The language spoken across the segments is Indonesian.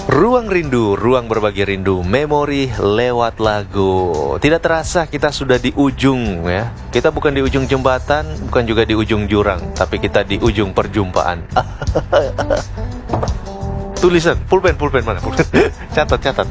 Ruang rindu, ruang berbagi rindu, memori lewat lagu. Tidak terasa kita sudah di ujung ya. Kita bukan di ujung jembatan, bukan juga di ujung jurang, tapi kita di ujung perjumpaan. Tulisan, pulpen mana pulpen? Catat.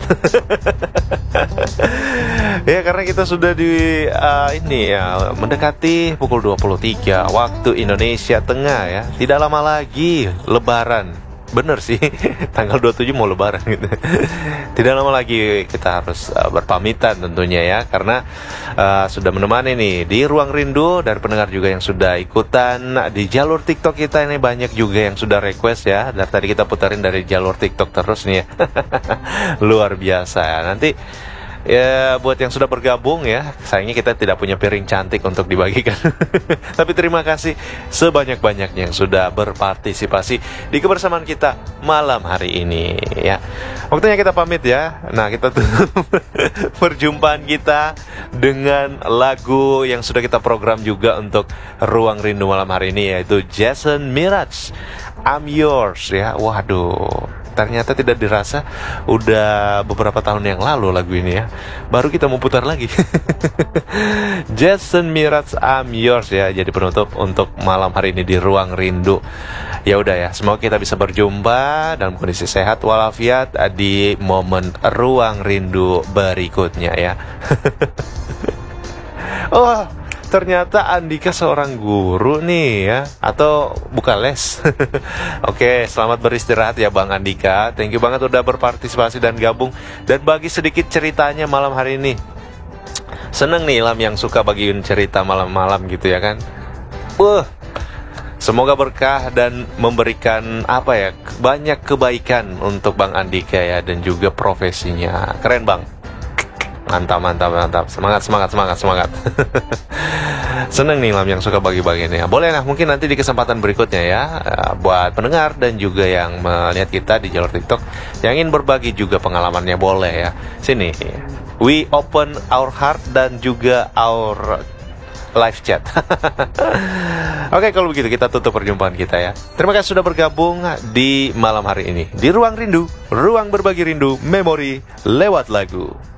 Ya karena kita sudah di ini ya mendekati pukul 23 waktu Indonesia Tengah ya. Tidak lama lagi Lebaran. Bener sih, tanggal 27 mau lebaran gitu. Tidak lama lagi kita harus berpamitan tentunya ya. Karena sudah menemani nih di Ruang Rindu. Dari pendengar juga yang sudah ikutan di jalur TikTok kita ini, banyak juga yang sudah request ya. Dari tadi kita putarin dari jalur TikTok terus nih ya. Luar biasa ya. Nanti ya buat yang sudah bergabung ya, sayangnya kita tidak punya piring cantik untuk dibagikan. Tapi terima kasih sebanyak-banyaknya yang sudah berpartisipasi di kebersamaan kita malam hari ini ya. Waktunya kita pamit ya. Nah, kita tutup perjumpaan kita dengan lagu yang sudah kita program juga untuk Ruang Rindu malam hari ini, yaitu Jason Mraz, I'm Yours ya. Waduh, ternyata tidak dirasa udah beberapa tahun yang lalu lagu ini ya. Baru kita mau putar lagi. Jason Mraz, I'm Yours ya. Jadi penutup untuk malam hari ini di Ruang Rindu. Ya udah ya, semoga kita bisa berjumpa dalam kondisi sehat walafiat di momen Ruang Rindu berikutnya ya. Oh, ternyata Andika seorang guru nih ya. Atau buka les. Oke, selamat beristirahat ya Bang Andika. Thank you banget udah berpartisipasi dan gabung dan bagi sedikit ceritanya malam hari ini. Seneng nih Ilham yang suka bagiin cerita malam-malam gitu ya kan. Semoga berkah dan memberikan apa ya, banyak kebaikan untuk Bang Andika ya, dan juga profesinya. Keren Bang. Mantap. Semangat. Seneng nih Lam yang suka bagi-bagiannya. Boleh lah, mungkin nanti di kesempatan berikutnya ya, buat pendengar dan juga yang melihat kita di jalur TikTok yang ingin berbagi juga pengalamannya, boleh ya. Sini, we open our heart dan juga our live chat. Oke, kalau begitu kita tutup perjumpaan kita ya. Terima kasih sudah bergabung di malam hari ini di Ruang Rindu, ruang berbagi rindu, memori lewat lagu.